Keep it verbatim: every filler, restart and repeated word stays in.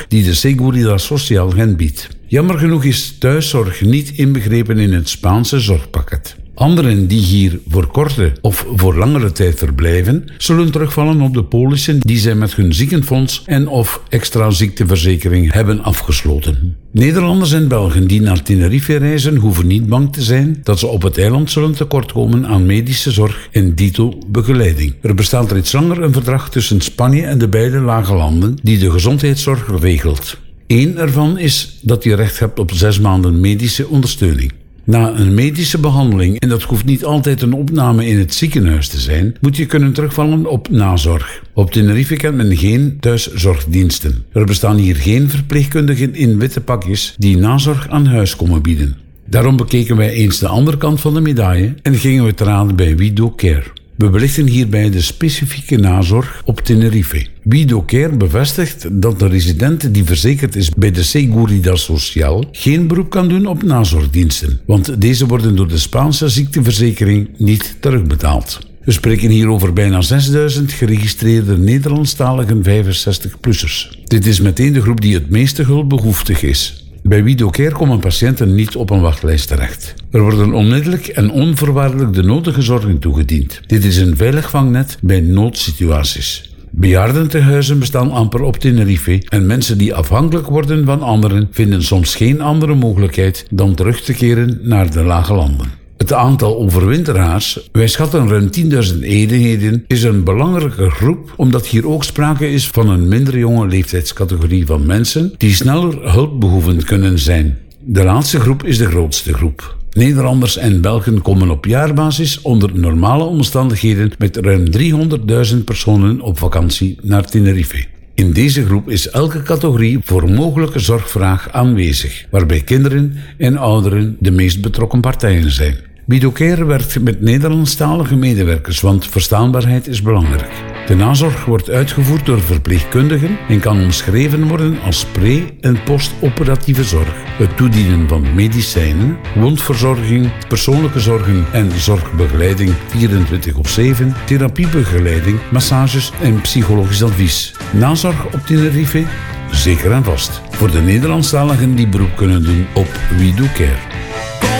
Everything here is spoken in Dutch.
die de Seguridad Social hen biedt. Jammer genoeg is thuiszorg niet inbegrepen in het Spaanse zorgpakket. Anderen die hier voor korte of voor langere tijd verblijven, zullen terugvallen op de polissen die zij met hun ziekenfonds en of extra ziekteverzekering hebben afgesloten. Nederlanders en Belgen die naar Tenerife reizen hoeven niet bang te zijn dat ze op het eiland zullen tekortkomen aan medische zorg en dito-begeleiding. Er bestaat reeds langer een verdrag tussen Spanje en de beide lage landen die de gezondheidszorg regelt. Eén ervan is dat je recht hebt op zes maanden medische ondersteuning. Na een medische behandeling, en dat hoeft niet altijd een opname in het ziekenhuis te zijn, moet je kunnen terugvallen op nazorg. Op Tenerife kent men geen thuiszorgdiensten. Er bestaan hier geen verpleegkundigen in witte pakjes die nazorg aan huis komen bieden. Daarom bekeken wij eens de andere kant van de medaille en gingen we te raden bij WeDoCare. We belichten hierbij de specifieke nazorg op Tenerife. WeDoCare bevestigt dat de resident die verzekerd is bij de Seguridad Social geen beroep kan doen op nazorgdiensten, want deze worden door de Spaanse ziekteverzekering niet terugbetaald. We spreken hier over bijna zesduizend geregistreerde Nederlandstalige vijfenzestig-plussers. Dit is meteen de groep die het meeste hulpbehoeftig is. Bij WeDoCare komen patiënten niet op een wachtlijst terecht. Er worden onmiddellijk en onvoorwaardelijk de nodige zorgen toegediend. Dit is een veilig vangnet bij noodsituaties. Bejaardentehuizen bestaan amper op Tenerife en mensen die afhankelijk worden van anderen vinden soms geen andere mogelijkheid dan terug te keren naar de lage landen. Het aantal overwinteraars, wij schatten ruim tienduizend eenheden, is een belangrijke groep omdat hier ook sprake is van een minder jonge leeftijdscategorie van mensen die sneller hulpbehoevend kunnen zijn. De laatste groep is de grootste groep. Nederlanders en Belgen komen op jaarbasis onder normale omstandigheden met ruim driehonderdduizend personen op vakantie naar Tenerife. In deze groep is elke categorie voor mogelijke zorgvraag aanwezig, waarbij kinderen en ouderen de meest betrokken partijen zijn. WeDoCare werkt met Nederlandstalige medewerkers, want verstaanbaarheid is belangrijk. De nazorg wordt uitgevoerd door verpleegkundigen en kan omschreven worden als pre- en postoperatieve zorg. Het toedienen van medicijnen, wondverzorging, persoonlijke zorgen en zorgbegeleiding vierentwintig op zeven, therapiebegeleiding, massages en psychologisch advies. Nazorg op Tenerife? Zeker en vast. Voor de Nederlandstaligen die beroep kunnen doen op WeDoCare.